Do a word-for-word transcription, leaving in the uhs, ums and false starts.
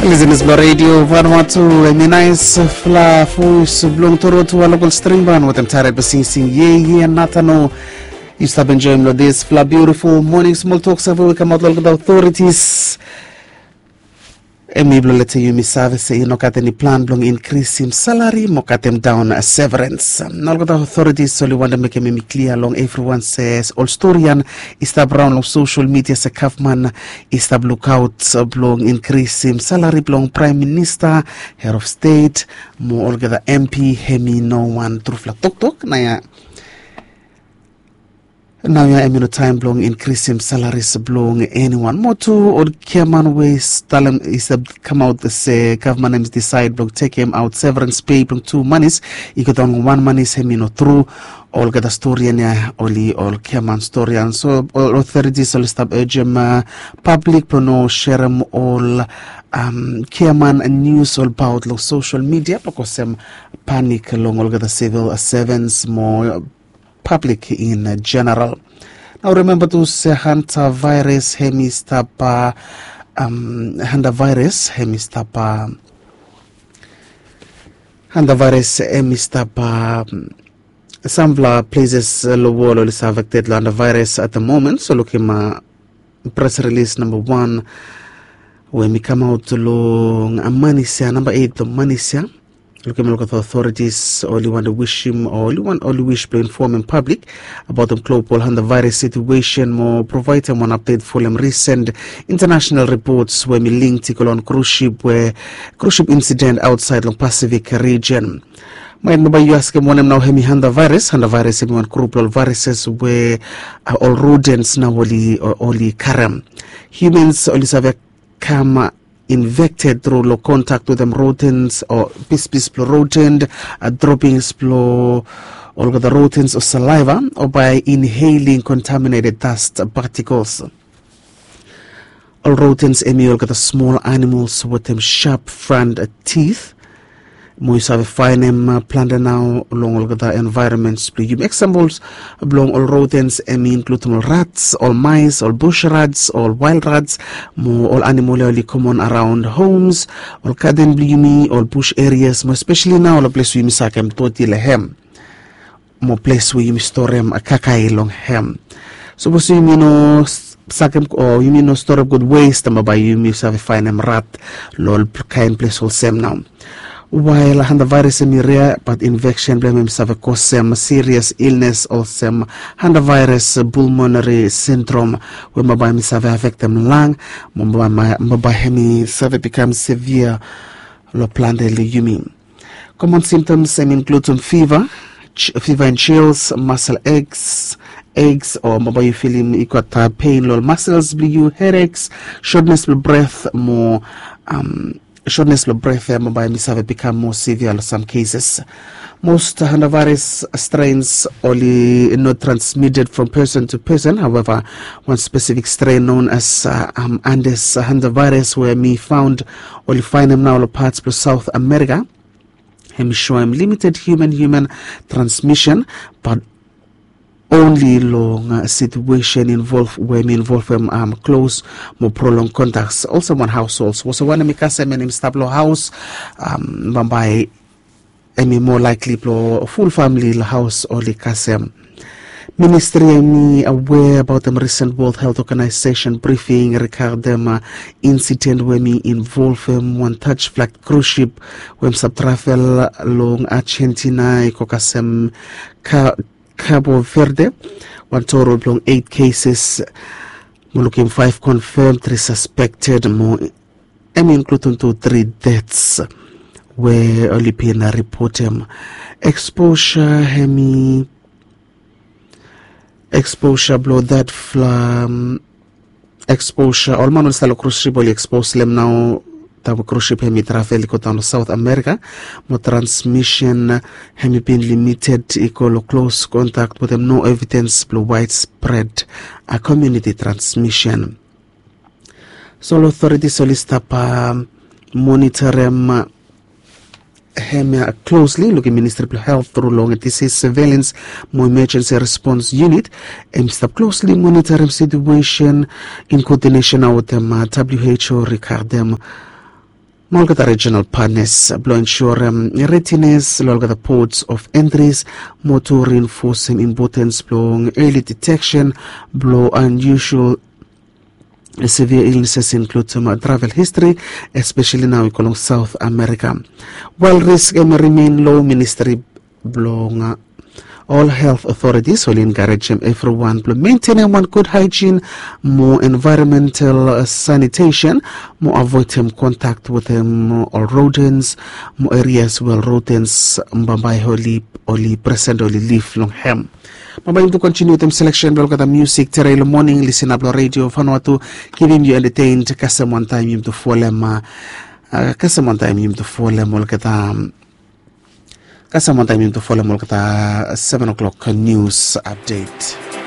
Listeners Radio Vanuatu Eminais Fla Fus Blong Torotu Local String Band with them tired sing sing ye ye Natano. You stop enjoying this fla beautiful morning small talks of we come out local authorities. Emi blolete you misave say no kateni plan blong increase him salary mo katem down a severance. Nalgo authorities only want to make me clear along everyone says all storian is tab round of social media se kafman is tab lookout blong increase him salary blong prime minister head of state mo olga the M P hemi no one trufla tok tok na ya. Now ya emino time blong increase him salaries blong anyone motu or Kerman ways talem is come out the say government names decide blong take him out severance pay blong two monies you got on one monies hemino through all get the story ya only all Kerman story and so all authorities all stop urge uh, public prono share them all um Kerman news all about lo social media because some panic along all get the civil servants more public in uh, general. Now remember to say Hunter virus hemistapa um Hunter virus hemistapa Hunter virus hemistapa um, some places uh, low wall is affected Hunter virus at the moment. So look him uh, press release number one when we come out along a manisia number eight the manisia. Looking at the authorities, only want to wish him, or only want only wish to inform in public about the global and the virus situation. More provide them one update for them recent international reports when we linked to on cruise ship where cruise ship incident outside the Pacific region. My number you ask him one now hemi handa virus, handa virus hemi one crucial viruses where uh, all rodents now only or only karam humans only have come. Infected through low contact with them rodents or piece rodent, uh, droppings blow all the rodents or saliva or by inhaling contaminated dust particles. All rodents emit the small animals with them sharp front teeth. Moise have find them uh, planted now along all the environments. You make examples along all rodents, I mean include all rats, all mice, all bush rats, all wild rats, more all animals only common around homes, all garden bloomy, all bush areas, more especially now all place where you sack them toti lehem, more place where you store them a kakai long hem. So what you mean no sack them or you mean no store of good waste, them by you have find them rat, lol kind place all same now. While the virus is rare, but infection blame have cause some serious illness or some hand virus pulmonary syndrome when my body have affect them lung, my body have become severe lo plantely you mean. Common symptoms include some fever, fever and chills, muscle aches, aches or mobile feeling you got pain, low muscles, blue headaches, shortness of breath, more um shortness of breath mobile have become more severe in some cases. Most hantavirus strains only not transmitted from person to person. However, one specific strain known as uh, um, Andes hantavirus where me found only find them now in parts of South America. Him show him limited human-human transmission, but only long uh, situation involve where me involve them um close more prolonged contacts. Also one households was one me kase me stable house um by any more likely blow full family house only kase. Ministry me aware about the recent World Health Organization briefing regarding them uh, incident where me involve them one touch flag cruise ship when sub travel long Argentina kokasem ka Cabo Verde, one total long eight cases, we're looking five confirmed, three suspected, more, I mean, including two, three deaths, where only been reported exposure, hemi, exposure, blow that flam, exposure, all man will start cruise ship, expose them now. The cruise ship hemi travel go down to South America. More transmission hemi been limited equal close contact with them. No evidence blue widespread a community transmission. So authorities only stop uh, monitor them hemi closely. Looking Ministry of Health through long disease surveillance, more emergency response unit, and stop closely monitor them situation in coordination with them uh, W H O regard them. Molgata regional partners blow ensure um, readiness the ports of entries, motor reinforcing importance, blow early detection, blow unusual severe illnesses include some travel history, especially now in South America. While risk um, remain low, ministry blow uh, all health authorities will encourage everyone to maintain one good hygiene, more environmental uh, sanitation, more avoid um, contact with um, all rodents, more areas where rodents mbabai holy only present only live long hem. Mabayang to continue them selection block the music today morning listen up radio Vanuatu keeping you entertained kasam one time you to follow ma kasam one time you to follow mo kata kasam one time you to follow mo kata seven o'clock news update.